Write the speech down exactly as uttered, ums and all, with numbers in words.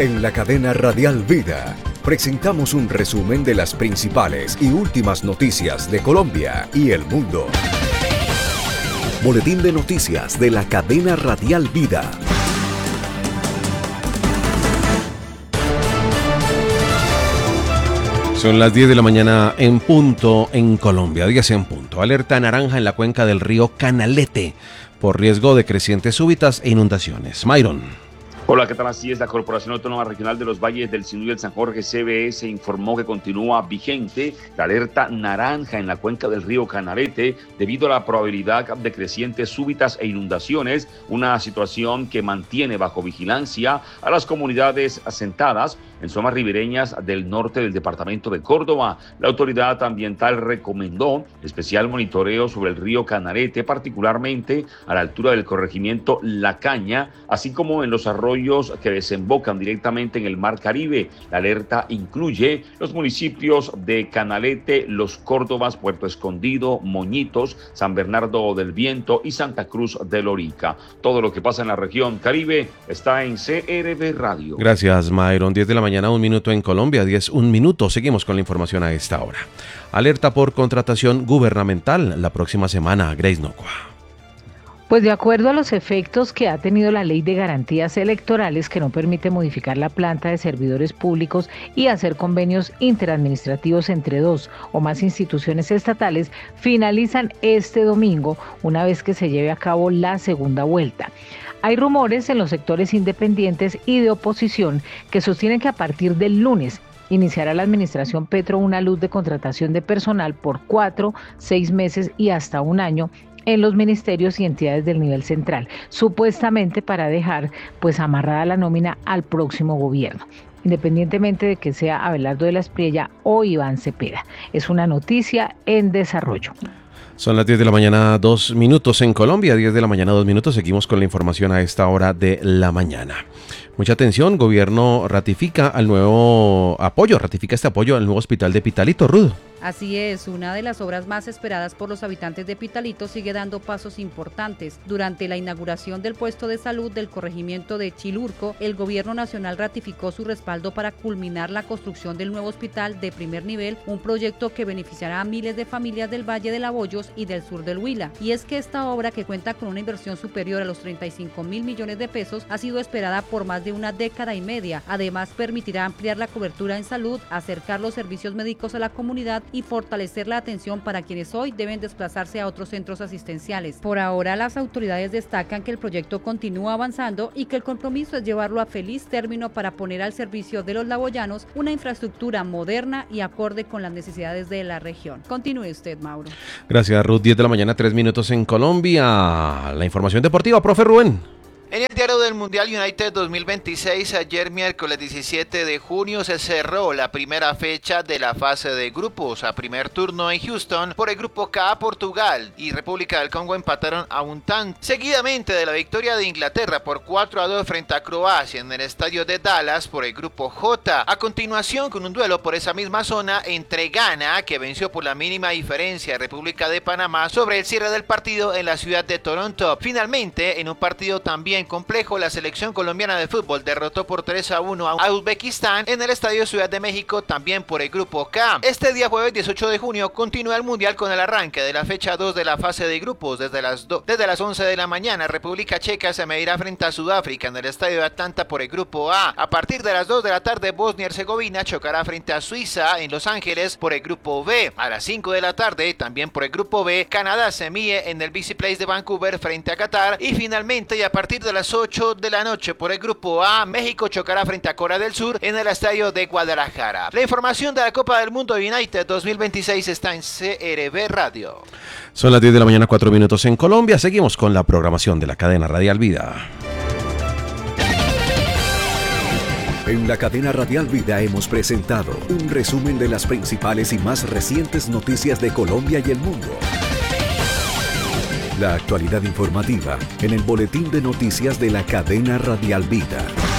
En la cadena Radial Vida presentamos un resumen de las principales y últimas noticias de Colombia y el mundo. Boletín de noticias de la cadena Radial Vida. Son las diez de la mañana en punto en Colombia, diez en punto. Alerta naranja en la cuenca del río Canalete por riesgo de crecientes súbitas e inundaciones. Myron. Hola, ¿qué tal? Así es, la Corporación Autónoma Regional de los Valles del Sindú y el San Jorge, C B S, informó que continúa vigente la alerta naranja en la cuenca del río Canalete debido a la probabilidad de crecientes súbitas e inundaciones, una situación que mantiene bajo vigilancia a las comunidades asentadas en zonas ribereñas del norte del departamento de Córdoba. La autoridad ambiental recomendó especial monitoreo sobre el río Canalete, particularmente a la altura del corregimiento La Caña, así como en los arroyos que desembocan directamente en el Mar Caribe. La alerta incluye los municipios de Canalete, Los Córdobas, Puerto Escondido, Moñitos, San Bernardo del Viento y Santa Cruz de Lorica. Todo lo que pasa en la región Caribe está en C R V Radio. Gracias, Myron. diez de la mañana, un minuto en Colombia, diez, un minuto. Seguimos con la información a esta hora. Alerta por contratación gubernamental la próxima semana. Grace Nocua. Pues de acuerdo a los efectos que ha tenido la Ley de Garantías Electorales, que no permite modificar la planta de servidores públicos y hacer convenios interadministrativos entre dos o más instituciones estatales, finalizan este domingo, una vez que se lleve a cabo la segunda vuelta. Hay rumores en los sectores independientes y de oposición que sostienen que a partir del lunes iniciará la administración Petro una luz de contratación de personal por cuatro, seis meses y hasta un año en los ministerios y entidades del nivel central, supuestamente para dejar pues amarrada la nómina al próximo gobierno, independientemente de que sea Abelardo de la Espriella o Iván Cepeda. Es una noticia en desarrollo. Son las diez de la mañana, dos minutos en Colombia, diez de la mañana, dos minutos. Seguimos con la información a esta hora de la mañana. Mucha atención, gobierno ratifica al nuevo apoyo, ratifica este apoyo al nuevo hospital de Pitalito, Rudo. Así es, una de las obras más esperadas por los habitantes de Pitalito sigue dando pasos importantes. Durante la inauguración del puesto de salud del corregimiento de Chilurco, el gobierno nacional ratificó su respaldo para culminar la construcción del nuevo hospital de primer nivel, un proyecto que beneficiará a miles de familias del Valle de Laboyos y del sur del Huila. Y es que esta obra, que cuenta con una inversión superior a los treinta y cinco mil millones de pesos, ha sido esperada por más de una década y media. Además, permitirá ampliar la cobertura en salud, acercar los servicios médicos a la comunidad y fortalecer la atención para quienes hoy deben desplazarse a otros centros asistenciales. Por ahora, las autoridades destacan que el proyecto continúa avanzando y que el compromiso es llevarlo a feliz término para poner al servicio de los laboyanos una infraestructura moderna y acorde con las necesidades de la región. Continúe usted, Mauro. Gracias, Ruth. diez de la mañana, tres minutos en Colombia. La información deportiva, profe Rubén. En el diario del Mundial United dos mil veintiséis, ayer miércoles diecisiete de junio, se cerró la primera fecha de la fase de grupos. A primer turno en Houston, por el grupo K, Portugal y República del Congo empataron a un tanto. Seguidamente de la victoria de Inglaterra por cuatro a dos frente a Croacia en el estadio de Dallas por el grupo J. A continuación, con un duelo por esa misma zona entre Ghana, que venció por la mínima diferencia a República de Panamá, sobre el cierre del partido en la ciudad de Toronto. Finalmente, en un partido también complejo, la selección colombiana de fútbol derrotó por tres a uno a Uzbekistán en el Estadio Ciudad de México, también por el grupo K. Este día jueves dieciocho de junio continúa el Mundial con el arranque de la fecha dos de la fase de grupos. Desde las, do- desde las once de la mañana, República Checa se medirá frente a Sudáfrica en el Estadio de Atlanta por el grupo A. A partir de las dos de la tarde, Bosnia y Herzegovina chocará frente a Suiza en Los Ángeles por el grupo B. A las cinco de la tarde, también por el grupo B, Canadá se mide en el B C Place de Vancouver frente a Qatar. Y finalmente, y a partir de las ocho de la noche por el grupo A, México chocará frente a Corea del Sur en el estadio de Guadalajara. La información de la Copa del Mundo United dos mil veintiséis está en C R V Radio. Son las diez de la mañana, cuatro minutos en Colombia. Seguimos con la programación de la cadena Radial Vida. En la cadena Radial Vida hemos presentado un resumen de las principales y más recientes noticias de Colombia y el mundo. La actualidad informativa en el boletín de noticias de la cadena Radial Vida.